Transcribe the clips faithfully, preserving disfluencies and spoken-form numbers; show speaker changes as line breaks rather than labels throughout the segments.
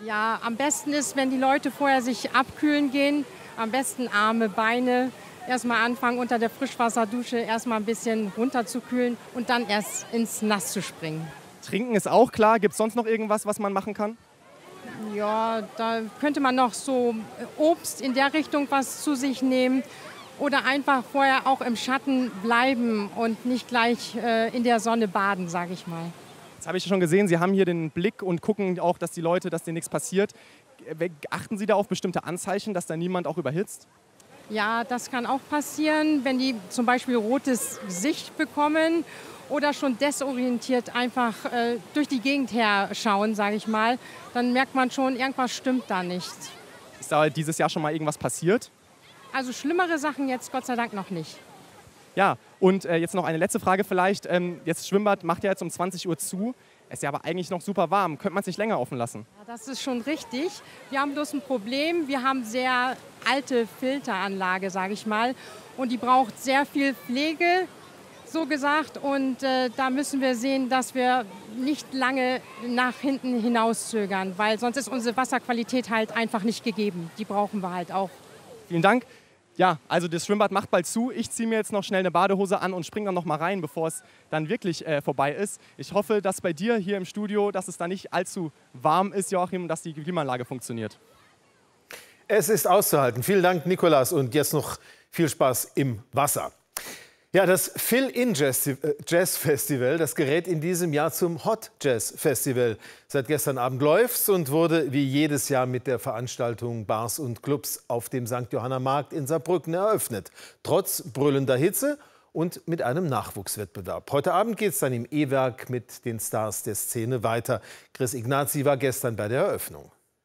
Ja, am besten ist, wenn die Leute vorher sich abkühlen gehen. Am besten Arme, Beine. Erstmal anfangen, unter der Frischwasserdusche erstmal ein bisschen runterzukühlen und dann erst ins Nass zu springen.
Trinken ist auch klar. Gibt es sonst noch irgendwas, was man machen kann?
Ja, da könnte man noch so Obst in der Richtung was zu sich nehmen. Oder einfach vorher auch im Schatten bleiben und nicht gleich äh, in der Sonne baden, sage ich mal.
Jetzt habe ich schon gesehen, Sie haben hier den Blick und gucken auch, dass die Leute, dass denen nichts passiert. Achten Sie da auf bestimmte Anzeichen, dass da niemand auch überhitzt?
Ja, das kann auch passieren, wenn die zum Beispiel rotes Gesicht bekommen oder schon desorientiert einfach äh, durch die Gegend her schauen, sage ich mal. Dann merkt man schon, irgendwas stimmt da nicht.
Ist da dieses Jahr schon mal irgendwas passiert?
Also schlimmere Sachen jetzt Gott sei Dank noch nicht.
Ja, und äh, jetzt noch eine letzte Frage vielleicht. Ähm, jetzt Schwimmbad macht ja jetzt um zwanzig Uhr zu. Es ist ja aber eigentlich noch super warm. Könnte man es nicht länger offen lassen?
Ja, das ist schon richtig. Wir haben bloß ein Problem. Wir haben sehr alte Filteranlage, sage ich mal. Und die braucht sehr viel Pflege, so gesagt. Und äh, da müssen wir sehen, dass wir nicht lange nach hinten hinauszögern. Weil sonst ist unsere Wasserqualität halt einfach nicht gegeben. Die brauchen wir halt auch.
Vielen Dank. Ja, also das Schwimmbad macht bald zu. Ich ziehe mir jetzt noch schnell eine Badehose an und springe dann noch mal rein, bevor es dann wirklich äh, vorbei ist. Ich hoffe, dass bei dir hier im Studio, dass es da nicht allzu warm ist, Joachim, dass die Klimaanlage funktioniert.
Es ist auszuhalten. Vielen Dank, Nikolas. Und jetzt noch viel Spaß im Wasser. Ja, das Fill-In Jazz Festival, das gerät in diesem Jahr zum Hot Jazz Festival. Seit gestern Abend läuft's und wurde wie jedes Jahr mit der Veranstaltung Bars und Clubs auf dem Sankt Johanner Markt in Saarbrücken eröffnet. Trotz brüllender Hitze und mit einem Nachwuchswettbewerb. Heute Abend geht's dann im E-Werk mit den Stars der Szene weiter. Chris Ignazi war gestern bei der Eröffnung.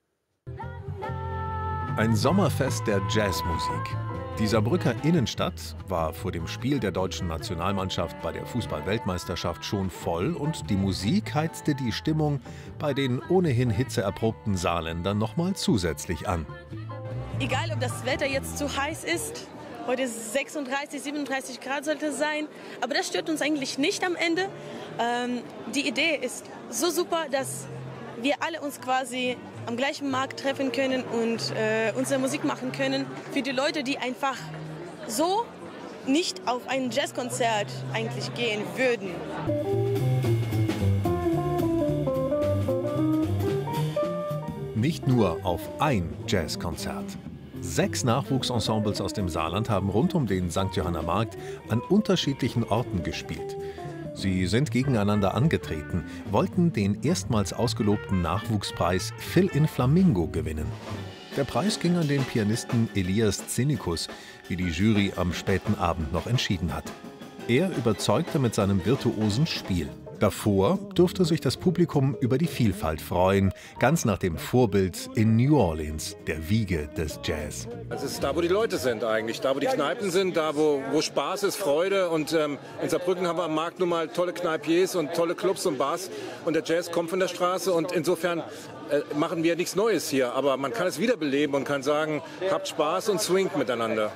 Ein Sommerfest der Jazzmusik. Die Saarbrücker Innenstadt war vor dem Spiel der deutschen Nationalmannschaft bei der Fußball-Weltmeisterschaft schon voll und die Musik heizte die Stimmung bei den ohnehin hitzeerprobten Saarländern noch mal zusätzlich an.
Egal, ob das Wetter jetzt zu heiß ist, heute ist es sechsunddreißig, siebenunddreißig Grad sollte es sein, aber das stört uns eigentlich nicht am Ende. Ähm, die Idee ist so super, dass wir alle uns quasi am gleichen Markt treffen können und äh, unsere Musik machen können für die Leute, die einfach so nicht auf ein Jazzkonzert eigentlich gehen würden.
Nicht nur auf ein Jazzkonzert. Sechs Nachwuchsensembles aus dem Saarland haben rund um den Sankt Johanner Markt an unterschiedlichen Orten gespielt. Sie sind gegeneinander angetreten, wollten den erstmals ausgelobten Nachwuchspreis Fill-In Flamingo gewinnen. Der Preis ging an den Pianisten Elias Zinnikus, wie die Jury am späten Abend noch entschieden hat. Er überzeugte mit seinem virtuosen Spiel. Davor durfte sich das Publikum über die Vielfalt freuen, ganz nach dem Vorbild in New Orleans, der Wiege des Jazz.
Es ist da, wo die Leute sind eigentlich, da, wo die Kneipen sind, da, wo, wo Spaß ist, Freude. Und ähm, in Saarbrücken haben wir am Markt nun mal tolle Kneipiers und tolle Clubs und Bars. Und der Jazz kommt von der Straße und insofern äh, machen wir nichts Neues hier. Aber man kann es wiederbeleben und kann sagen, habt Spaß und swingt miteinander.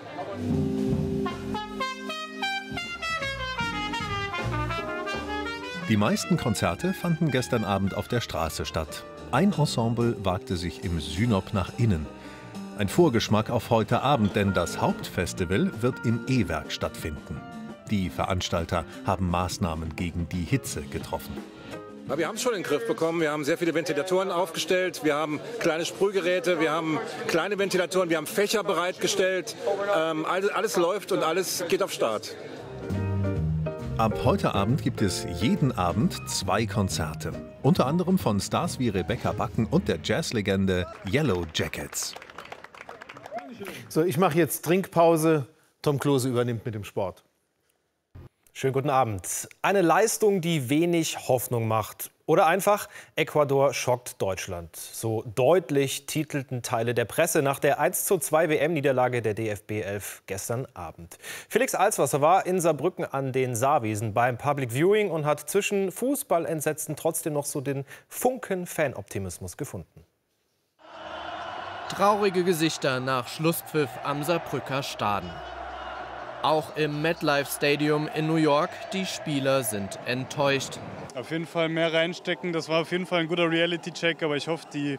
Die meisten Konzerte fanden gestern Abend auf der Straße statt. Ein Ensemble wagte sich im Synop nach innen. Ein Vorgeschmack auf heute Abend, denn das Hauptfestival wird im E-Werk stattfinden. Die Veranstalter haben Maßnahmen gegen die Hitze getroffen.
Ja, wir haben es schon in den Griff bekommen. Wir haben sehr viele Ventilatoren aufgestellt. Wir haben kleine Sprühgeräte, wir haben kleine Ventilatoren, wir haben Fächer bereitgestellt. Ähm, alles, alles läuft und alles geht auf Start.
Ab heute Abend gibt es jeden Abend zwei Konzerte. Unter anderem von Stars wie Rebecca Backen und der Jazzlegende Yellow Jackets.
So, ich mache jetzt Trinkpause. Tom Klose übernimmt mit dem Sport.
Schönen guten Abend. Eine Leistung, die wenig Hoffnung macht. Oder einfach, Ecuador schockt Deutschland. So deutlich titelten Teile der Presse nach der eins zu zwei W M-Niederlage der D F B elf gestern Abend. Felix Alswasser war in Saarbrücken an den Saarwiesen beim Public Viewing und hat zwischen Fußballentsetzen trotzdem noch so den Funken Fanoptimismus gefunden.
Traurige Gesichter nach Schlusspfiff am Saarbrücker Staden. Auch im MetLife Stadium in New York, die Spieler sind enttäuscht.
Auf jeden Fall mehr reinstecken, das war auf jeden Fall ein guter Reality-Check, aber ich hoffe, die